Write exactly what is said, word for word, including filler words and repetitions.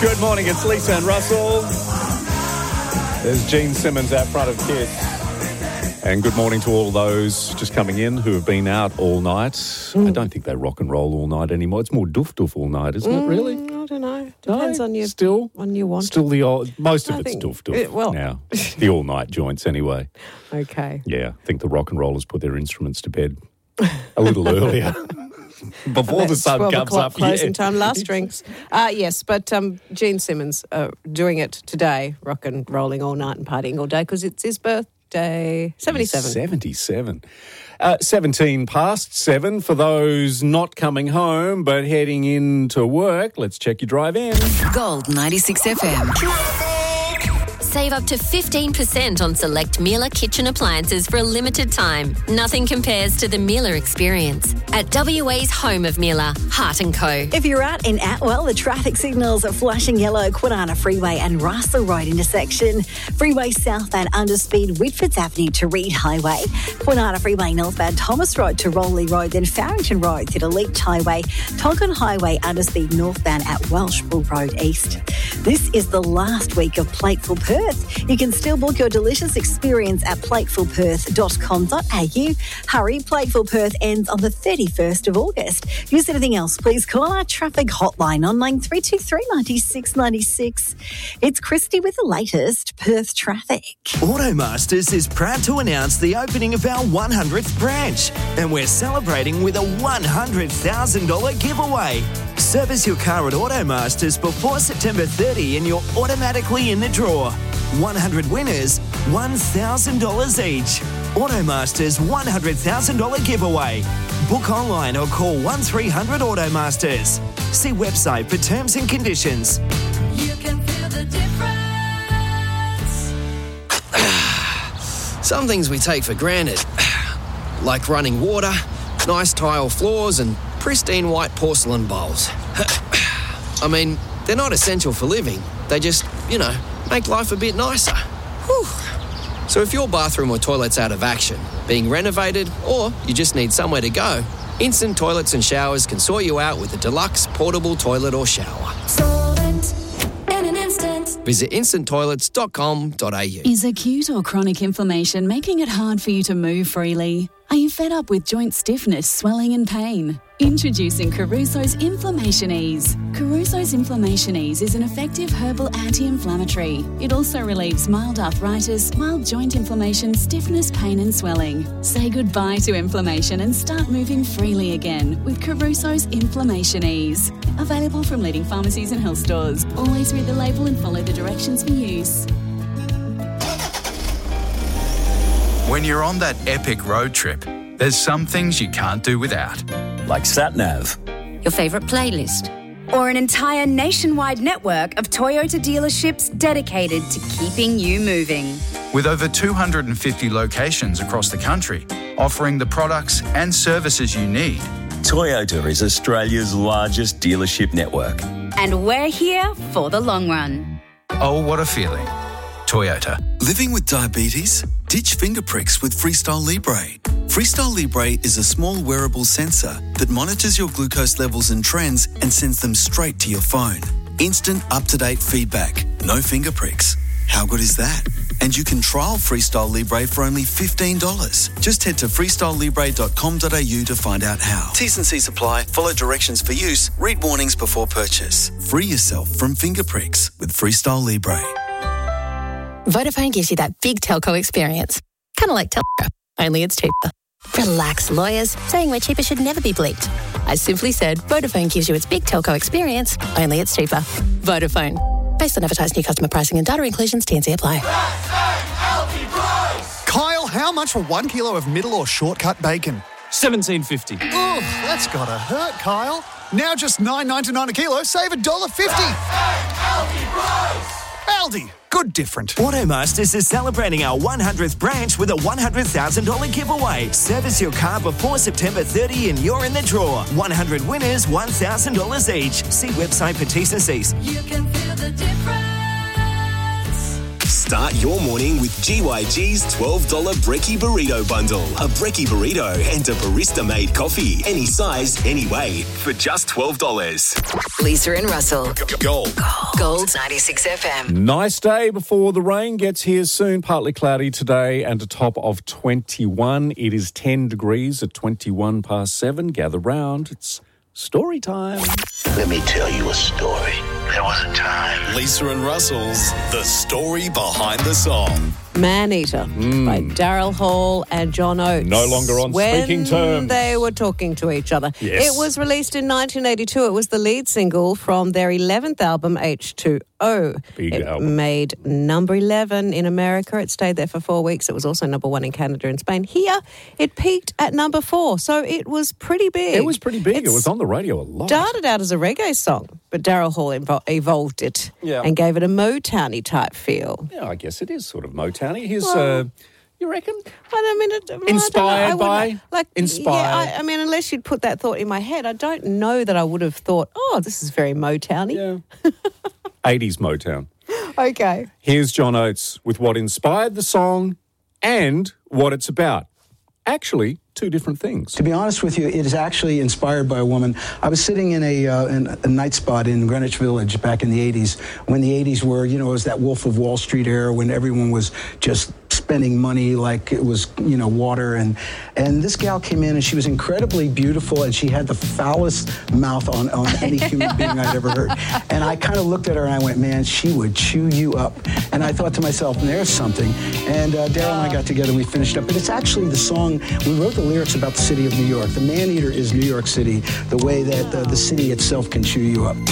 Good morning, it's Lisa and Russell. There's Gene Simmons out front of Kiss. And good morning to all those just coming in who have been out all night. Mm. I don't think they rock and roll all night anymore. It's more doof-doof all night, isn't mm, it, really? I don't know. Depends no, on your still, on your want. Still the old, most of I it's think, doof-doof it, well. now. The all-night joints anyway. Okay. Yeah, I think the rock and rollers put their instruments to bed a little earlier. Before the sun comes up. Closing yeah. time, last drinks. Uh, yes, but um, Gene Simmons uh, doing it today, rock and rolling all night and partying all day because it's his birthday. seventy-seven. seventy-seven. Uh, seventeen past seven for those not coming home but heading into work. Let's check your drive in. Gold ninety-six F M. Save up to fifteen percent on select Miele kitchen appliances for a limited time. Nothing compares to the Miele experience. At W A's home of Miele, Hart and Co. If you're out in Atwell, the traffic signals are flashing yellow, Kwinana Freeway and Russell Road intersection. Freeway southbound underspeed, Whitfords Avenue to Reed Highway. Kwinana Freeway northbound, Thomas Road to Rowley Road, then Farrington Road to the Leach Highway. Tonkin Highway underspeed northbound at Welsh Bull Road East. This is the last week of Plateful Perth. You can still book your delicious experience at plateful perth dot com dot a u. Hurry, Plateful Perth ends on the thirty-first of August. If you use anything else, please call our traffic hotline on nine three two three, nine six nine six. It's Christy with the latest Perth traffic. Automasters is proud to announce the opening of our one hundredth branch, and we're celebrating with a one hundred thousand dollars giveaway. Service your car at Automasters before September thirtieth and you're automatically in the draw. one hundred winners, one thousand dollars each. Automasters one hundred thousand dollars giveaway. Book online or call one three hundred Automasters. See website for terms and conditions. You can feel the difference. Some things we take for granted, like running water, nice tile floors and pristine white porcelain bowls. I mean, they're not essential for living. They just, you know, make life a bit nicer. Whew. So if your bathroom or toilet's out of action, being renovated, or you just need somewhere to go, Instant Toilets and Showers can sort you out with a deluxe portable toilet or shower. Solvent in an instant. Visit instant toilets dot com dot a u. Is acute or chronic inflammation making it hard for you to move freely? Are you fed up with joint stiffness, swelling and pain? Introducing Caruso's Inflammation Ease. Caruso's Inflammation Ease is an effective herbal anti-inflammatory. It also relieves mild arthritis, mild joint inflammation, stiffness, pain and swelling. Say goodbye to inflammation and start moving freely again with Caruso's Inflammation Ease. Available from leading pharmacies and health stores. Always read the label and follow the directions for use. When you're on that epic road trip, there's some things you can't do without. Like SatNav. Your favourite playlist. Or an entire nationwide network of Toyota dealerships dedicated to keeping you moving. With over two hundred fifty locations across the country, offering the products and services you need. Toyota is Australia's largest dealership network. And we're here for the long run. Oh, what a feeling. Toyota. Living with diabetes? Ditch finger pricks with Freestyle Libre. Freestyle Libre is a small wearable sensor that monitors your glucose levels and trends and sends them straight to your phone. Instant, up-to-date feedback. No finger pricks. How good is that? And you can trial Freestyle Libre for only fifteen dollars. Just head to freestyle libre dot com dot a u to find out how. T's and C's apply. Follow directions for use. Read warnings before purchase. Free yourself from finger pricks with Freestyle Libre. Vodafone gives you that big telco experience. Kind of like Telstra, only it's cheaper. Relax, lawyers. Saying we're cheaper should never be bleeped. I simply said Vodafone gives you its big telco experience, only it's cheaper. Vodafone. Based on advertised new customer pricing and data inclusions, T and C apply. Kyle, how much for one kilo of middle or shortcut bacon? seventeen fifty. Oh, that's gotta hurt, Kyle. Now just nine ninety-nine a kilo, save one dollar fifty. Aldi, good different. Automasters is celebrating our one hundredth branch with a one hundred thousand dollars giveaway. Service your car before September thirtieth and you're in the draw. one hundred winners, one thousand dollars each. See website for T's and C's. You can feel the difference. Start your morning with G Y G's twelve dollars Brekkie Burrito Bundle. A Brekkie Burrito and a barista-made coffee. Any size, any way, for just twelve dollars. Lisa and Russell. Gold. Gold ninety-six F M. Nice day before the rain gets here soon. Partly cloudy today and a top of twenty-one. It is ten degrees at twenty-one past seven. Gather round. It's story time. Let me tell you a story. There was a time. Lisa and Russell's The Story Behind the Song. Man-Eater by Daryl Hall and John Oates. No longer on when speaking terms. They were talking to each other. Yes. It was released in nineteen eighty-two. It was the lead single from their eleventh album, H two O. Big it album. made number eleven in America. It stayed there for four weeks. It was also number one in Canada and Spain. Here, it peaked at number four, so it was pretty big. It was pretty big. It's it was on the radio a lot. Started out as a reggae song, but Daryl Hall invo- evolved it Yeah. and gave it a Motowny type feel. Yeah, I guess it is sort of Motowny. Here's, Well, uh, you reckon? I don't mean it. I don't know. Inspired I wouldn't- by? like Inspired. Yeah, I, I mean, unless you'd put that thought in my head, I don't know that I would have thought, oh, this is very Motowny. Yeah. eighties Motown. Okay. Here's John Oates with what inspired the song and what it's about. Actually, two different things. To be honest with you, it is actually inspired by a woman. I was sitting in a, uh, in a night spot in Greenwich Village back in the eighties, when the eighties were, you know, it was that Wolf of Wall Street era when everyone was just spending money like it was, you know, water. And and this gal came in and she was incredibly beautiful and she had the foulest mouth on, on any human being I'd ever heard. And I kind of looked at her and I went, man, she would chew you up. And I thought to myself, there's something. And uh, Daryl and I got together and we finished up. But it's actually the song, we wrote the lyrics about the city of New York. The Man-Eater is New York City, the way that uh, the city itself can chew you up.